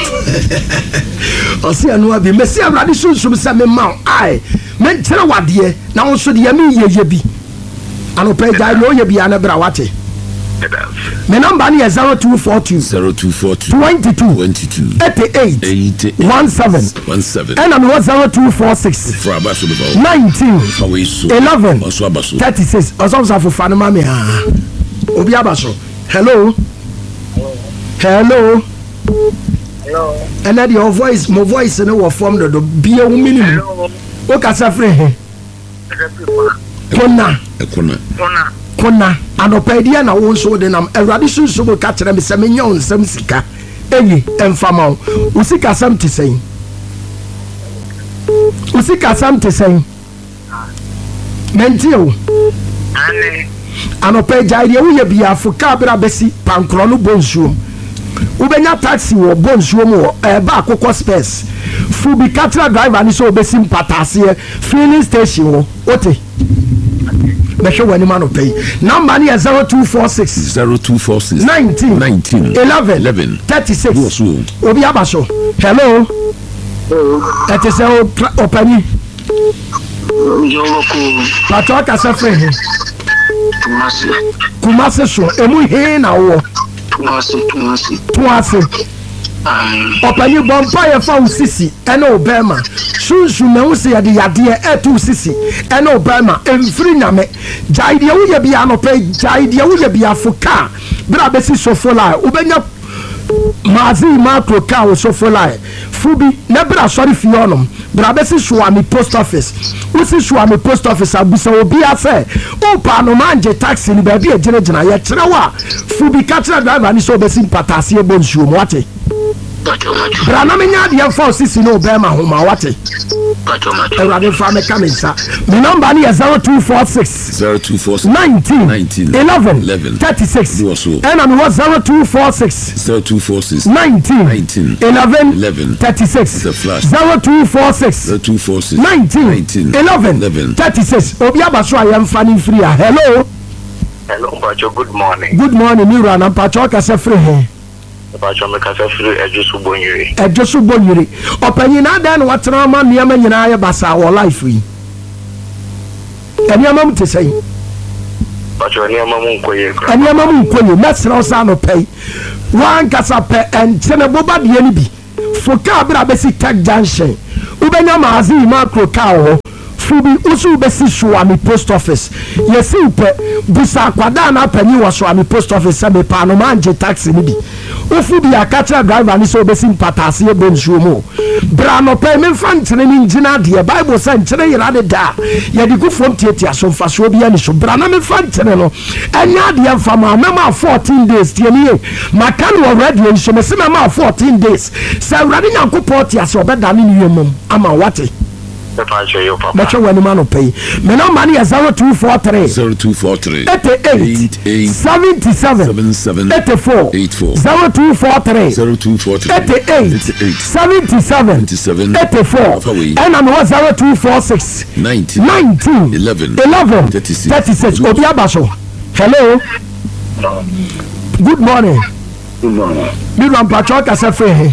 o se anu abi me se Awurade sunsum se me ma ai me ntire wade na wo so de ya me ye ye bi ano pe ja no ye bi ana bra wate me number ni zero two four two zero two four two twenty-two twenty-two eighty-eight eighty-eight seventeen seventeen and I'm zero two four six nineteen eleven thirty-six ososo for fanoma me ha obi abaso hello hello hello and that your voice my voice no wo form do be a minimum o ka safre he kona kona kona kona anopedia na wo so de nam Awurade sunsumo ka kire me se me nyon nsam sika eyi emfama wo usika sam te sen usika sam te sen mentio ane anopedia ide wo ye bia fuka bra besi pankro no bonsuom ubenya taxi wo bonsuom wo e ba akokɔ space fubi katra driver ni so obesi mpatase filling station wo ote Mesho wani mano pay. Number ni zero two four six zero two four six nineteen nineteen eleven eleven thirty-six Obi abaso. Hello. Ete se opani. Yoko Pato ka safre he. Tumasi Kumase so emu he na wo. Tumasi tumasi Tuase. Opani bompa ye fa usisi ene obema sunsu me wo se yade yade e to usisi ene obema emfiri nyame jaide wo ye bia no pe jaide wo ye bia foka bra besi sofola ubenya mazi makro ka wo sofola fubi na bra sorry fi onom bra besi swami post office usi swami post office abusa obi ase o pa no manje taxi ni ba bi e gina gina ye kire wa fubi ka kire driver ni so besi patase e bonsuo mo ate Brana menya de for sisi no be ma ho ma wate. Erade fa me kamisa. Me number ni zero two four six zero two four six nineteen nineteen eleven eleven thirty-six. And I was zero two four six zero two four six nineteen nineteen eleven eleven thirty-six. The flash zero two four six zero two four six nineteen eleven thirty-six. Obi abaso ayam fani free. Hello. Hello, Pacho. Good morning. Good morning, Mira. Na Pacho kasa free he. Pacho me kasa free Ejosu Bonyiri. Ejosu Bonyiri. Opanyi na dan watena ma niam nyina ya basa wo life yi. Eniam am te sei. Pacho niam am nkoye kra. Eniam am nkoye, mesra osa no pay. Wan kasa pe entene boba de ni bi. Foka bra be si tag junction. Ubenya maazi macro car Fubi usu besi Swami post office. Yesi upe busa kwada na penyi wa Swami post office sabe pa no manje taxi ni bi. Ufubi akacha driver ni so besi patasi e bonsuo mo. Bra no pe me fan tene ni ngina de Bible say nkyere yira de da. Ye di gufom tietia so mfaso bia ni so bra na me fan tene no. Enya de mfama na ma fourteen days tie ni e. Makan already en so me se ma fourteen days. Say urade nyankopɔ tie so obeda ni ni yemam ama wate. Meche wani mano pay. Me number ni zero two four three zero two four three eighty-eight seventy-seven eighty-four zero two four three zero two four three eighty-eight seventy-seven eighty-four and I'm zero two four six nineteen eleven eleven thirty-six. Obi abaso. Hello. Good morning. Good morning. Me ran patrol kasa free.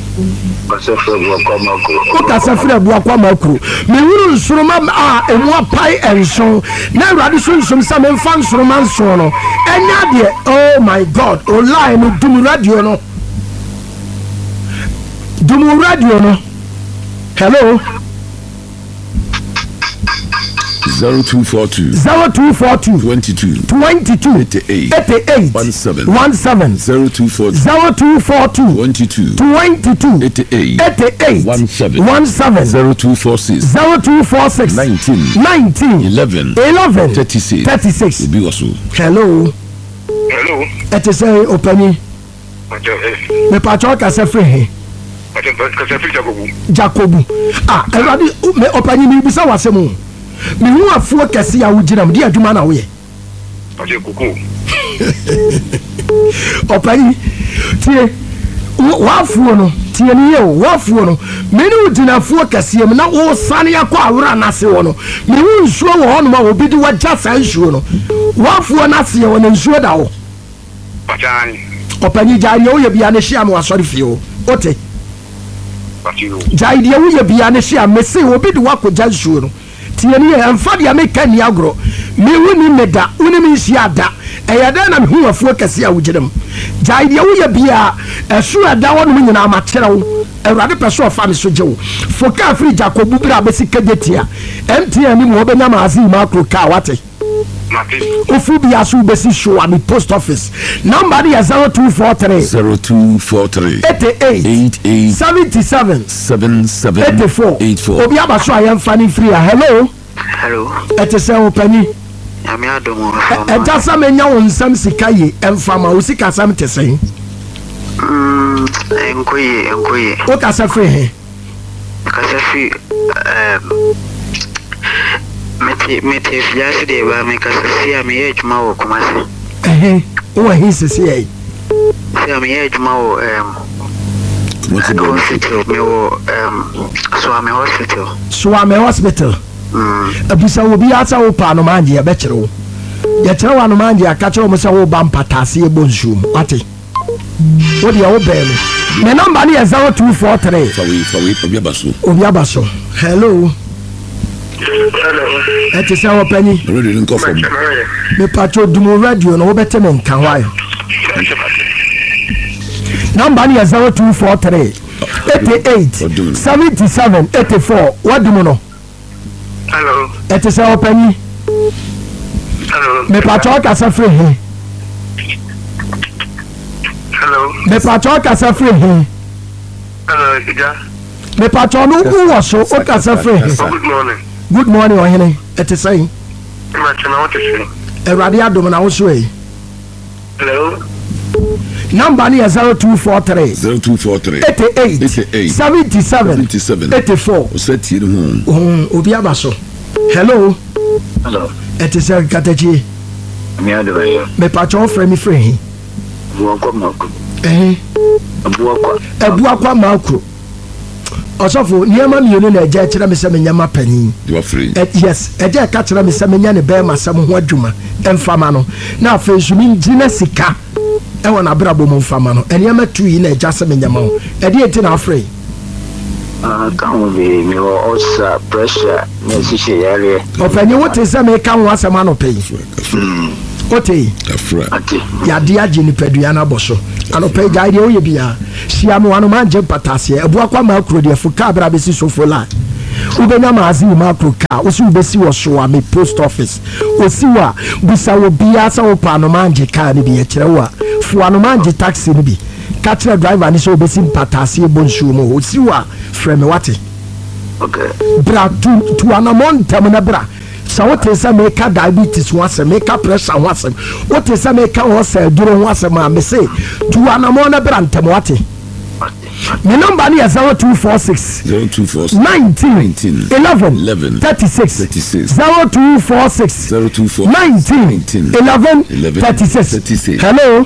Kasa free bua kwa makru. Me wuru nsuruma a emu apai enso. Na urade so nsum sa me mfa nsuruma nso no. Enya de oh my god. O line no dum radio no. Dum radio no. Hello. zero two four two zero two four two twenty-two twenty-two eighty-eight eighty-eight seventeen seventeen zero two four two zero two four two twenty-two twenty-two eighty-eight eighty-eight seventeen zero two four six zero two four six nineteen nineteen eleven eleven thirty-six thirty-six. Obi waso. Hello. Hello. Ete say opani. Pacho eh. Me pacho kasa free he. Pacho kasa free Jacobu. Jacobu. Ah, eradi me opani mi bisa wasemu. Me hu afuo kese ya wugina me di adwuma na wo ye. Pacho kuku. Opani tie wafuo no tie ni ye wafuo no me ni wugina afuo kese me na wo sane yakọ awura na se wo no me hu nsuo wo ho no ma obi di wagya san nsuo no wafuo na se wo na nsuo da wo. Pachani. Opani jari wo ye bia na hia me wasori fie wo. Ote. Pacho. Jari wo ye bia na hia me se obi di wakọgya nsuo no. Tieni e mfa dia me kan ni agro me woni meda woni me hia da eyada na me hu afuo kase a wugidem jai dia wo ya bia esu ada wonu me nyina ma kire wo Erade peso of family so jewo foka free Jacobu bra besi kadetia M T N ni mo benya maazi macro car wate ofu bia so besi show am post office number is zero two four three zero two four three eighty-eight eighty-eight seventy-seven seventy-seven eighty-four eighty-four. Obi abaso ayam fani free. Hello. Hello. Ete se opani. Ami adomo. E jasa menya won sam sika ye emfama o sika sam tesen. Mm, enkoye enkoye. O ka sa free he. Ka sa free um meti meti fiasi de ba me ka sa si ami ye juma wo kumase. Eh o he se si ai. Si ami ye juma wo um hospital me wo um Swami hospital. Swami hospital. Mm. Abisa obi asa wo pa no manje ya bekere wo. Ya kire wa no manje aka kire wo se wo ba mpatase e bonzum. Ate. Wo dia wo be me. Me number ni is zero two four three. Fawi fawi obi abaso. Obi abaso. Hello. Hello. Ete se wo pani. Ready to go from. Me patro dumo radio no wo bete me nkan wa. Number ni is zero two four three eighty-eight seventy-seven eighty-four. What do you know? Hello. Ete se wo pani. Hello. Me patro kasa free he. Hello. Me patro kasa free he. Hello, Ija. Me patro no who was so o kasa free he. Good morning. Good morning ohene. Ete say. Me chana what you say. Erade adom na wo so e. Hello. number ni zero two four three zero two four three eighty-eight seventy-seven eighty-four osati ni ho um obi abaso hello hello eti se katachi mi ado me pacho frame me free buo kwa makro eh buo kwa ebu akwa makro osofo niema mienu na eje kire me se me nyama panin you are free yes eje ka kire me se me nya ne be masam ho adwuma emfama no na afensumi ngina sika e wona brabo mo mfama no eniema tu yi na eja se me nyama ho ede enti na afree ah kan we me o osa pressure na sisi yare opanyi wote se me ka ho asema no pay ote afra ya dia je ni pedua na boso ano pay ga ide oye bia sia mo anu manje patase ebu akwa makro de fuka bra be si sofola ubenya maazi makro ka osi ubesi wo so a me post office osi wa busa wo bia sa wo pa no manje ka ni bi e kire wa fu anu manje taxi ni bi ka kire driver ni so obesi patase e bonsu mo osi wa frame wate okay bra tu tu anamon tam na bra sa wote sa me ka diabetes wase me ka pressure wase wote sa me ka wase duro wase ma me say tu anamon na bra ntam wate me number ni zero two four six zero two four six nineteen eleven thirty-six zero two four six zero two four nineteen eleven thirty-six hello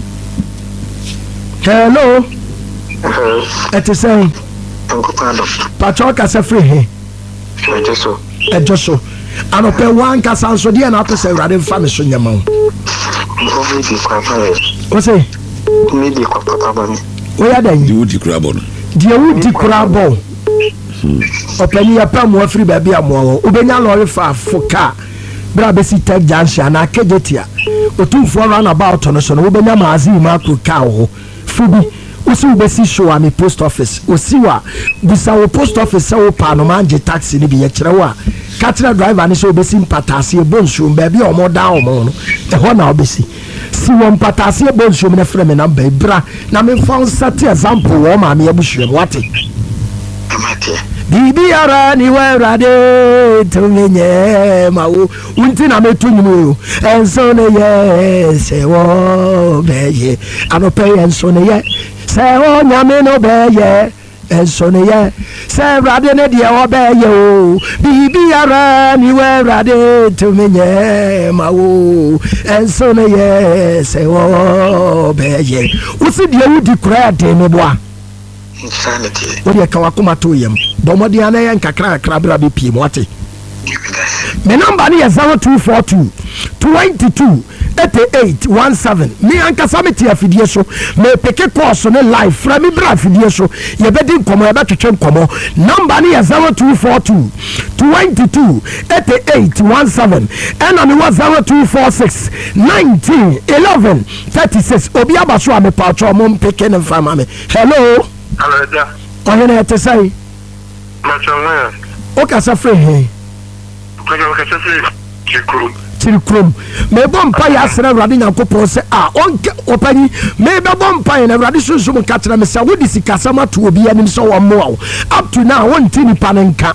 hello et is saying pacho ka se free he ejoso ejoso ano pe wan ka sanso de na to se urade mfa me so nyama o mi di kwa pare o se mi di kwa papa ba mi o ya dan di udi krabo no di udi krabo opani ya pa mo afri ba bia mo o benya lorry fa foka bra be si tech junction na kejetia otumfo run about no so no o benya maazi ma ko ka o fubi usi ubesi show ami post office usiwa busa wo post office so pa no manje taxi ni bi ye kire wa katra driver ni so obesi mpatase e bonsu ba bi o mo da o mo no e ho na obesi si wo mpatase e bonsu me frame na ba bra na me fon set example wo ma me abusuam wate bibi ara ni we rade to menye ma wo unti na me tunyimu enso ne ye se wo beye anope enso ne ye se o nyame no beye enso ne ye se rade ne de o beye o bibi ara ni we rade to menye ma wo enso ne ye se wo beye usi de udi kura de me boa insanity odi ka wakoma to yam domodi ana yan kakra kakra bra be pie mo ate me number ni zero two four two twenty-two eighty-eight seventeen me anka samiti afidie so me peke course ne live fra me bra afidie so ye bedi nkomo ye betwetwe nkomo number ni zero two four two twenty-two eighty-eight seventeen and on was zero two four six nineteen eleven thirty-six obi abaso a me pa cho mo peke ne fama me hello hello da oye na te sai ma chonwa o ka sa free he ko ka sa free chikuru chirikrom me bom pa ya sere rade nyankopon se a onke opani me be bom pa na rade sunsun ka tena me se wodi sikasama to obi anim so wo mo up to now won tini panenka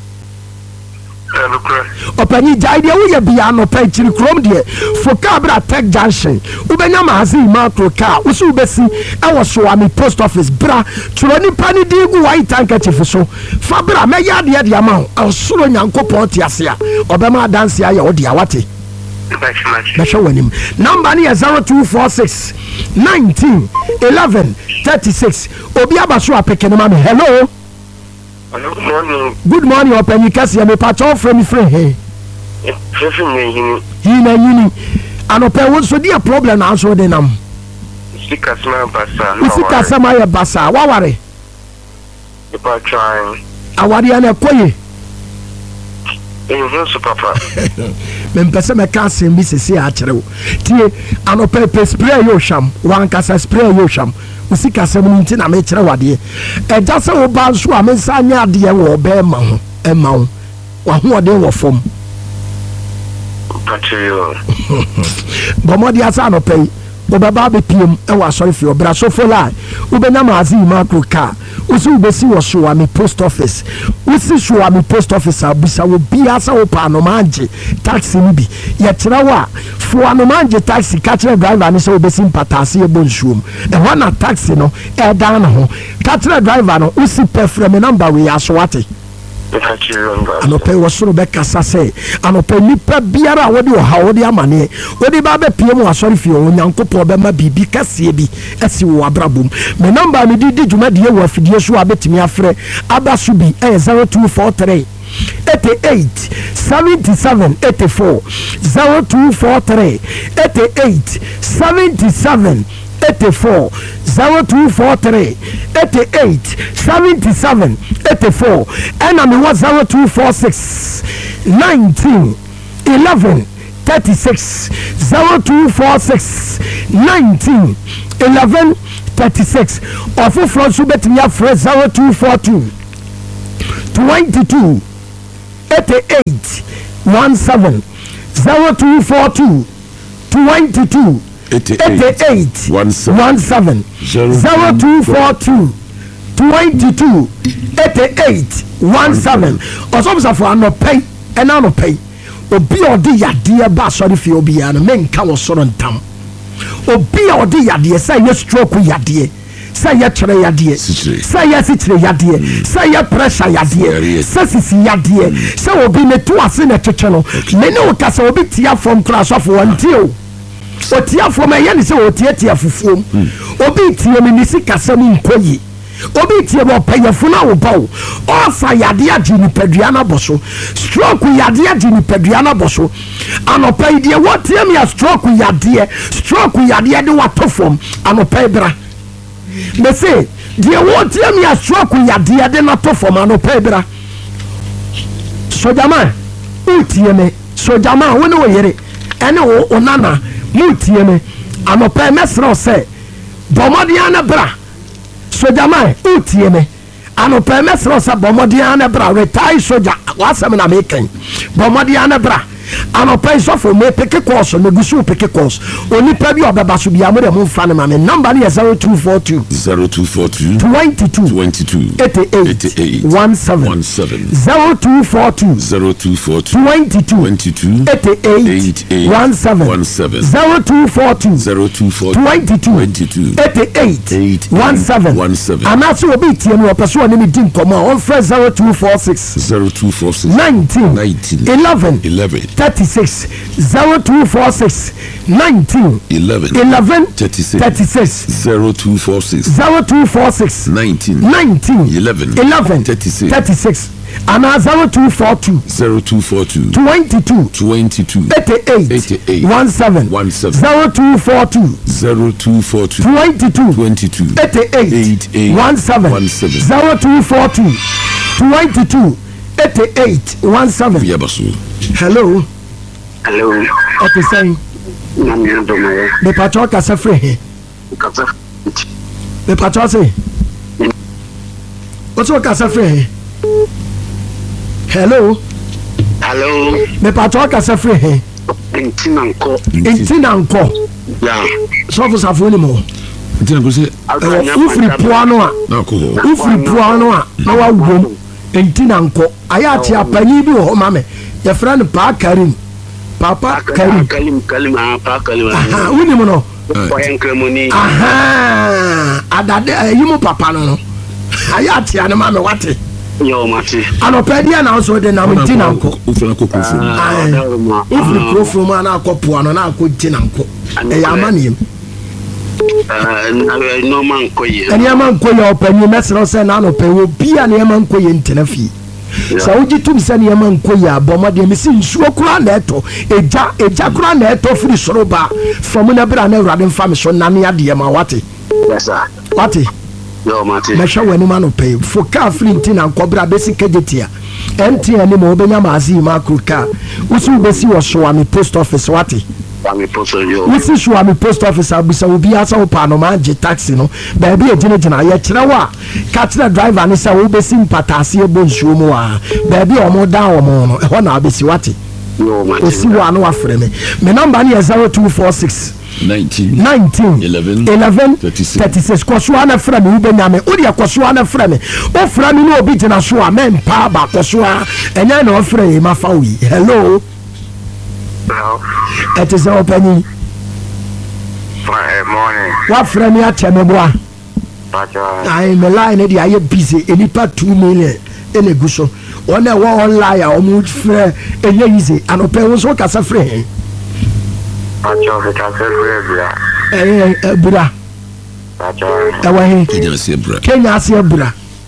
opani jaide wo ye bia no pa chirikrom de foka bra tech junction ubenya mazi makro ka usu ubesi e wo so ami post office bra turo ni pani digu white handkerchief so fa bra me ya de de ama osoro nyankopon ti ase a obema dance ya wo de awate Basha wanim number ni zero two four six nineteen eleven thirty-six obi abaso apeke no ma me hello good morning good morning opani kasi ya me pacho from me friend he frefin ne hini hina yini anope wo so dia problem na so de nam sika sama basa no sika sama ya basa waware the pa trying awari ana koye ehun so papa me mpese me ka sem bi sese a kire wo tie anope pe spray yo sham wan kasa spray yo sham usika sem ni nti na me kire wade eja se wo ba so a me sanya ade wo be ma ho e ma ho wa ho ode wo fom patrio bomodi asa anope obaba be pm e wa sorry fi obra so for lie ubenya mazi macro car usi ubesi wo Suwami post office usi Suwami post office abisa wo bia sa wo pa no manje taxi ni bi ye kira wa fo no manje taxi ka kira driver ni so ubesi mpatase e bonsuom e ho na taxi no e dan na ho ka kira driver no usi pefre me number we aswate anope wasoro be kasa se anope nipa biara wodi o ha wodi amane wodi ba be pie mu asori fie onyankopɔ be ma bibi kase bi esi wo abrabom me number me di di dwuma de wo afidie so abetimi afre abaso bi e zero two four three eighty-eight seventy-seven eighty-four zero two four three eighty-eight seventy-seven eighty-four zero two four three eighty-eight seventy-seven eighty-four and I mean zero two four six nineteen eleven thirty-six zero two four six nineteen eleven thirty-six or for front so bet me afre zero two four two twenty-two eighty-eight seventeen zero two four two twenty-two eighty-eight seventeen zero two four two twenty-two eighty-eight seventeen also for anopay and anopay obi odi yade ba sorry fi obi ya no menka wo soro ntam obi odi yade say ye stroke yade say ye kire yade say ye sikire yade say ye pressure yade say sisi yade say obi ne to ase na cheche no me ne o kasa obi tia from class of one till otia from a yen say otia tia fufuom obi tie me ni sikasa mi nkoyi obi tie bo payefo na wo bawo o fa yade agi ni padua na boso stroke yade agi ni padua na boso anopai de what tie me stroke yade stroke yade de wato form anopai bra me say de what tie me stroke yade de na to form anopai bra so jama utie me so jama wo ne wo yere ene wo onana mutie me anopai mesro say bomodiana bra so jama utie me anopai mesro say bomodiana bra retire soja wasem na meken bomodiana bra anopai so for me pick course no gusu pick course oni pa bi obeba so bia mo de mo fa ne ma me number ni zero two four two twenty-two eighty-eight seventeen zero two four two twenty-two eighty-eight seventeen zero two four two twenty-two eighty-eight seventeen ana so obi tie no person oni mi din komo on fresh zero two four six nineteen eleven thirty-six zero two four six nineteen eleven thirty-six zero two four six zero two four six nineteen eleven eleven thirty-six thirty-six and zero two four two zero two four two twenty-two twenty-two eighty-eight seventeen seventeen zero two four two zero two four two twenty-two twenty-two eighty-eight seventeen zero two four two twenty-two eighty-eight seventeen Yabasu. Hello. Hello. What is saying? Nami Adomaye. The patrol kasa free. Kasa. The patrol say. What's what kasa free? Hello. Hello. The patrol kasa free. Intina nko. Intina nko. Yeah. So for safoni mo. Intina nko say. Ufri puano a. Na ko. Ufri puano a. Na wa wom. Intina nko. Aya ti apani bi ho ma me. Your friend Pa Karim. Papa Karim. Karim Karim ah Pa Karim. Aha, wini mo no. Ko en kremoni. Aha. Adade yimu papa no no. Aya ti ane ma me wate. Yo mate. Anopedia na so de na mtina nko. Ufuna ko kofu. Ah. Ufuna kofu ma na akopo ano na akotina nko. E ya manim. Ah, no man ko ye. Eni ama nko ye opanyi mesro se na anope wo bia na ama nko ye ntena fi. Sa uji tum se na ama nko ye abomade mi si nsuo kura na eto eja eja kura na eto firi soroba from na bra na urade mfa so na ne ade ma wate. Yes sir. Wate. Yo mate. Me hwa wani ma no pay for car flint na nkobra besi kejetia. Enti ani mo obenya maazi ma kruka. Usu besi wo Suwami post office wate. Suwami post yo. Usi Suwami post office abusa obi asa wo pa no ma je taxi no. Ba bi e gine gina ye kire wa. Ka kire driver ni say wo besi mpatase e bonsuo mu a. Ba bi o mo da o mo no. E ho na abesi wate. osi wa no afrɛ me me number ne yɛ zero two four six nineteen nineteen eleven eleven thirty-six thirty-six kɔsoa na frɛ me wobɛnya me wode kɔsoa na frɛ me wofrɛ me ne obi gyina so a mempa ba kɔsoa ɛnyɛ na ɔfrɛ yi mafa wo yi hello ɛte sɛ ɔpanyi wafrɛ me akyɛ me boa ai me line ne de ayɛ busy enipa two million ɛna gu so ɔna ɛwɔ online a ɔmo frɛ ɛnyɛ easy anɔpɛ wo nso kasa frɛ he ɛyɛ ɛbura ɛwɔ he kenya ase ɛbura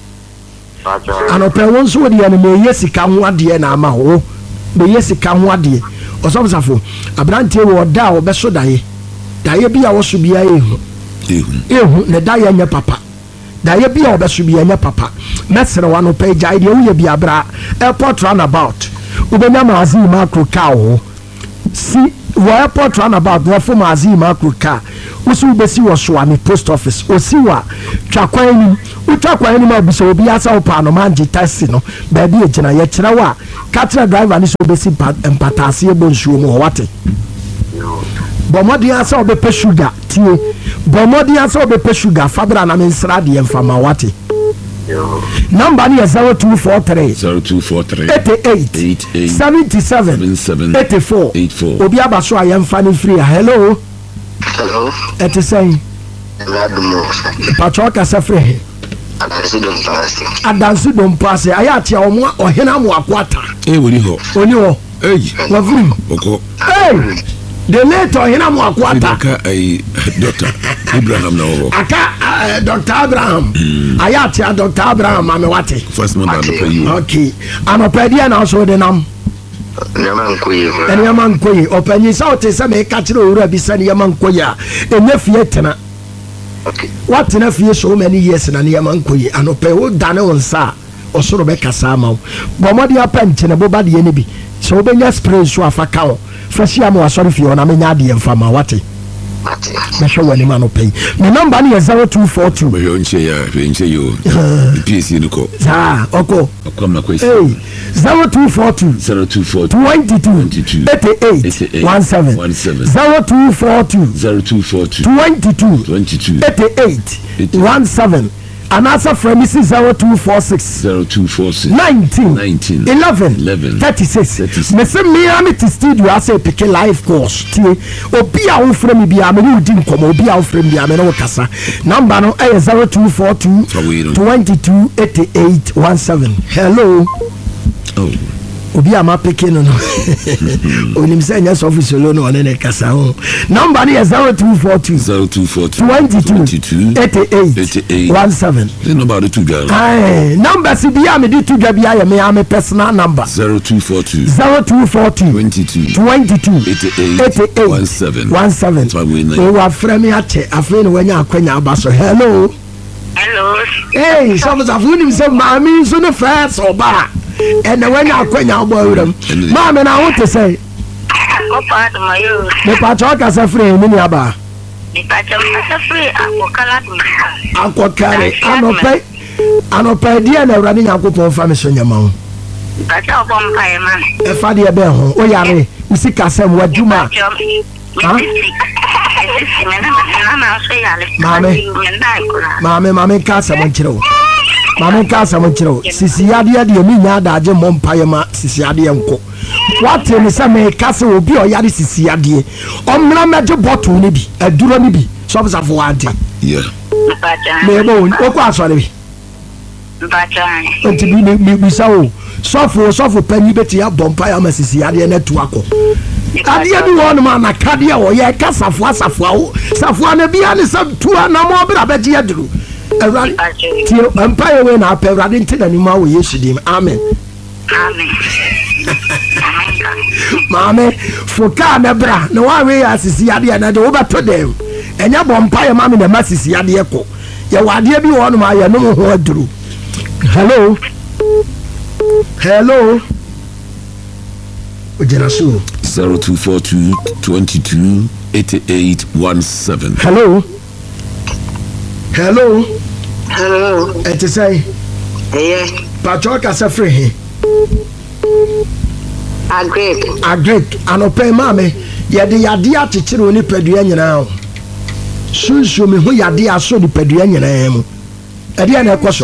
anɔpɛ wo nso wode yɛ no meyɛ sika ho adeɛ na ama ho meyɛ sika ho adeɛ ɔsɔmsafo aberanteɛ wɔ ɔda a wɔbɛso daeɛ daeɛ bi a wɔso biara ɛhu ɛhu ne daeɛ nyɛ papa daeɛ bi a wɔbɛso biara nyɛ papa mɛsere wa anɔpɛ gyae deɛ woyɛ bi abra airport runabout wobɛnya maazii macro car wɔ si wɔ airport runabout wɔfo maazii macro car wosi wobɛsi wɔ soame post office osi wɔ twa kwan nim wotwa kwan nim a bisa obi asa wo paa no mangye taxi no baabi ɛgyina yɛkyerɛ wo a ka kyerɛ driver ne sɛ wobɛsi mpataaseɛ bɔ nsuo mu hɔ wate bɔ mmɔden asa wobɛpɛ sugar tie bɔ mmɔden asa wobɛpɛ sugar fa bra na mensra deɛ mfama wate number ni zero two four three zero two four three eighty-eight seventy-seven eighty-four obi abaso ayemfa ni free hello hello ete say pacho ka safre adansi dom passe adansi dom passe ayati omo ohena mo akwata eh woni ho oni ho eh wa vim boko eh de later ohena mo akwata aka ai doctor Abraham na wo aka Doctor Abraham ayati a Doctor Abraham ame wate first member no pay you okay anope dia na so de nam nyama nkoyi ene nyama nkoyi opanyi sa o te se me ka kire owura bi se ne nyama nkoyi a enye fie tena okay what na fie so many years na ne nyama nkoyi anope wo dane wonsa osoro be kasa ma wo bomodi apanche ne boba de ne bi so obenya spray so afaka wo fashi am wa sorry fie ona menya de mfa ma wate me show wani ma no pay me number ni zero two four two me yo nche ya nche yo P C ni ko ah oko oko ma kwesi zero two four two zero two four two twenty-two eighty-eight seventeen zero two four two zero two four two twenty-two eighty-eight seventeen and answer from Missus zero two four six zero two four six nineteen nineteen eleven eleven thirty-six me say me am to studio as a pick life course tie obi a wo frame me bia me no di nkomo obi a wo frame bia me no kasa number no eh zero two four two twenty-two eighty-eight seventeen hello oh obi ama peke no no onim say nya office lo no one ne kasa ho number ni zero two four two zero two four two twenty-two eighty-eight seventeen the number the two guys ai number si bia me di two gwa bia me am personal number zero two four two zero two four two twenty-two eighty-eight seventeen o wa frame me ache afi no wanya akwanya abaso hello hello hey so was afunim say mami so no first oba and when I quit now, boy, Mamma, and I want to say, the Pachoka is a free miniaba. The Pachoka is free, Uncle Carry, I don't pay, I don't pay dear and running up on family in your mouth. That's all vampire man. If I dear Bell, oh, yeah, you see, Cassam, what you ma. Mammy, Mammy, Mammy, Cassam, and Chiro. Mama kasa mo kiro sisi ade ade mi nya da age mo mpaye ma sisi ade enko wate ni se me kasa obi o yare sisi ade omra meje bottle ni bi aduro ni bi so bisa fo ante yeah me bo o ko asore bi Bajan enti bi mi bi sa o sofo sofo pani beti ya bompaye ma sisi ade na tu akọ ade bi won ma na kade o ye kasa fo asafo o safo na bia ni se tu na mo bra beje aduru Tio empire we na pe rade ntina ni ma wo Yesu dim amen amen mame foka na bra na wa we asisi ade na de wo beto dem enya bo empire mame na masisi ade ko ye wade bi wo no ma ye no ho aduru hello hello ojerasu zero two four two twenty-two eighty-eight seventeen hello hello hello et say eh Pachoka sa free I Agreed. Agreed. Anope mame yɛde yade akyekyere wo nipadua nyinaa o sunsuo me ho yade aso nipadua nyinaa mu ɛdeɛ na ɛkɔ so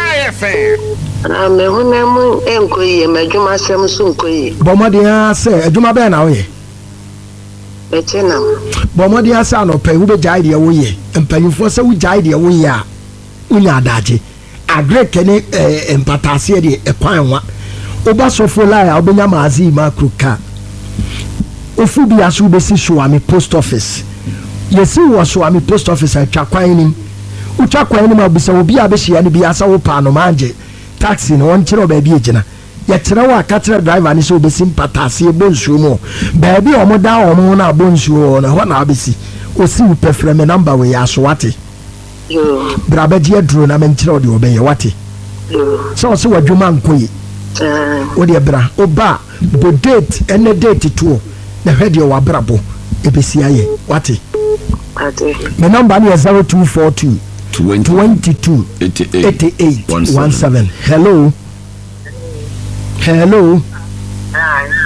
na me ho na mu enko yi ma adwuma sɛm so nko yi bɔmɔden sɛ adwuma bɛɛ na woyɛ bɛkyɛ na bɔmɔden sɛ anɔpɛ wo bɛgyae deɛ woyɛ mpanyinfoɔ sɛ wogyae deɛ woyɛ a wonya adagye Agreed kene mpataseɛ deɛ ɛkwan nwa woba sɔfo lai a wobɛnya maazi ma kruka ofu bi aso wobɛsi Soami post office yɛsi wɔ Soami post office atwa kwan nim wotwa kwan nim abisa obi a bɛhyia no bi asa wo pa no mangye taxi no wɔnkyerɛ wo baabi agyina yɛkyerɛ wo aka kyerɛ driver ne sɛ wobɛsi mpataseɛ bonsuo mu baabi a ɔmo da ɔmo no a bonsuo no hɔ na wabɛsi osi wo pɛfrɛ me number wɔ yɛ aso wate bra bɛgye aduro na menkyerɛ wo deɛ wɔbɛyɛ wate sɛ ɔsɛ wadwuma nkɔ yi wode bra woba bo date ɛne date toɔ na hwɛ deɛ wabrabɔ ɛbɛsi ayɛ wate me number no yɛ zero two four two twenty-two eighty-eight seventeen hello hello Hi.